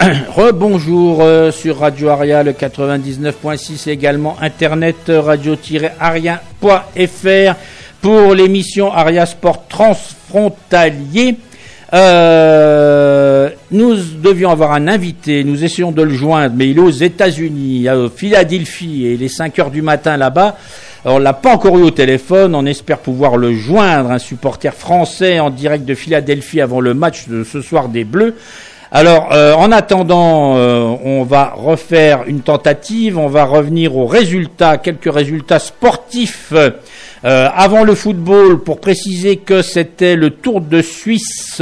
Rebonjour sur Radio Aria, le 99.6, également internet radio-aria.fr pour l'émission Aria Sport Transfrontalier. Nous devions avoir un invité, nous essayons de le joindre, mais il est aux États-Unis, à Philadelphie, et il est 5 heures du matin là-bas. Alors, on l'a pas encore eu au téléphone, on espère pouvoir le joindre, un supporter français en direct de Philadelphie avant le match de ce soir des Bleus. Alors, en attendant, on va refaire une tentative, on va revenir aux résultats, quelques résultats sportifs avant le football, pour préciser que c'était le Tour de Suisse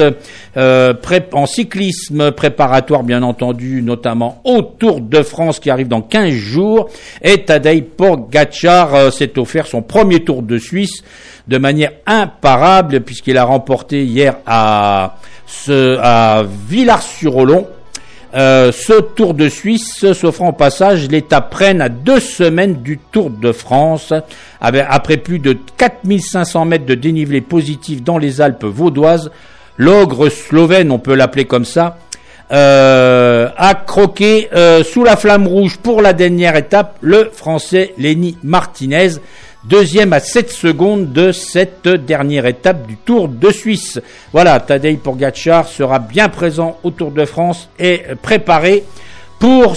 en cyclisme préparatoire, bien entendu, notamment au Tour de France qui arrive dans 15 jours. Et Tadej Pogačar s'est offert son premier Tour de Suisse de manière imparable, puisqu'il a remporté hier à Villars-sur-Olon ce Tour de Suisse, s'offrant au passage l'étape reine à 2 semaines du Tour de France, après plus de 4500 mètres de dénivelé positif dans les Alpes vaudoises. L'ogre slovène, on peut l'appeler comme ça, a croqué sous la flamme rouge pour la dernière étape le Français Lenny Martinez, deuxième à 7 secondes de cette dernière étape du Tour de Suisse. Voilà, Tadej Pogačar sera bien présent au Tour de France et préparé pour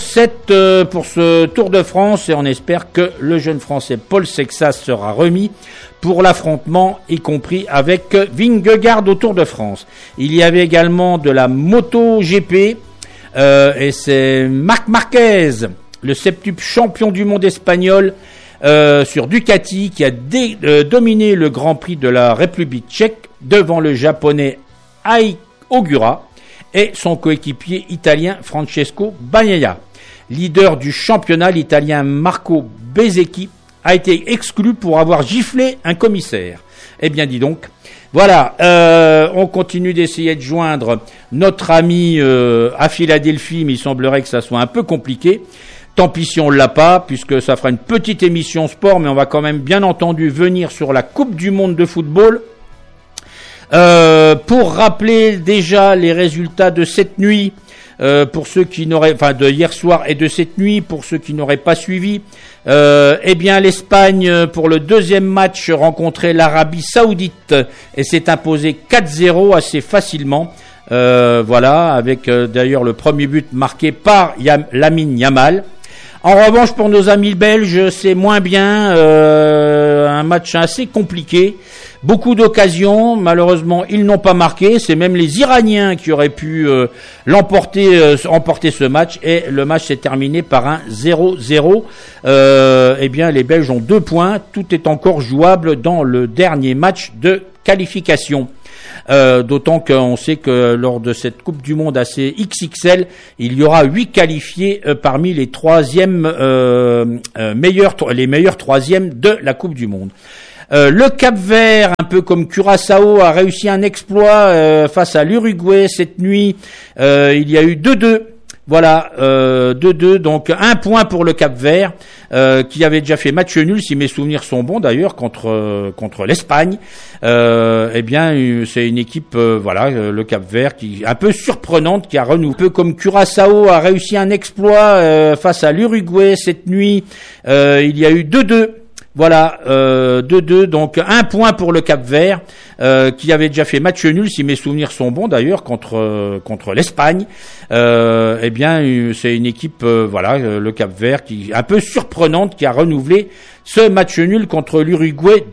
ce Tour de France, et on espère que le jeune Français Paul Sexas sera remis pour l'affrontement, y compris avec Vingegaard au Tour de France. Il y avait également de la MotoGP, et c'est Marc Marquez, le septuple champion du monde espagnol, sur Ducati, qui a dominé le Grand Prix de la République tchèque devant le japonais Ai Ogura et son coéquipier italien Francesco Bagnaia. Leader du championnat, l'italien Marco Bezzecchi a été exclu pour avoir giflé un commissaire. Eh bien, dis donc. Voilà, on continue d'essayer de joindre notre ami à Philadelphie, mais il semblerait que ça soit un peu compliqué. Tant pis si on l'a pas, puisque ça fera une petite émission sport, mais on va quand même bien entendu venir sur la Coupe du Monde de football. Pour rappeler déjà les résultats de cette nuit, pour ceux qui n'auraient, de hier soir et de cette nuit, pour ceux qui n'auraient pas suivi, eh bien l'Espagne, pour le deuxième match, rencontrait l'Arabie Saoudite et s'est imposé 4-0 assez facilement. Voilà, avec d'ailleurs le premier but marqué par Lamine Yamal. En revanche, pour nos amis belges, c'est moins bien, un match assez compliqué, beaucoup d'occasions, malheureusement ils n'ont pas marqué, c'est même les Iraniens qui auraient pu emporter ce match, et le match s'est terminé par un 0-0. Eh bien les Belges ont 2 points, tout est encore jouable dans le dernier match de qualification. D'autant qu'on sait que lors de cette Coupe du Monde assez XXL, il y aura 8 qualifiés parmi les les meilleurs troisièmes de la Coupe du Monde. Le Cap-Vert, un peu comme Curaçao, a réussi un exploit face à l'Uruguay cette nuit. Il y a eu 2-2. Voilà, 2-2, donc 1 point pour le Cap-Vert, qui avait déjà fait match nul, si mes souvenirs sont bons d'ailleurs, contre l'Espagne. Eh bien, c'est une équipe, le Cap-Vert, qui un peu surprenante, qui a renouvelé. Un peu comme Curaçao a réussi un exploit face à l'Uruguay cette nuit. Il y a eu 2-2. Voilà, 2-2, donc 1 point pour le Cap-Vert, qui avait déjà fait match nul, si mes souvenirs sont bons d'ailleurs, contre l'Espagne. Eh bien, c'est une équipe, le Cap-Vert, qui un peu surprenante, qui a renouvelé ce match nul contre l'Uruguay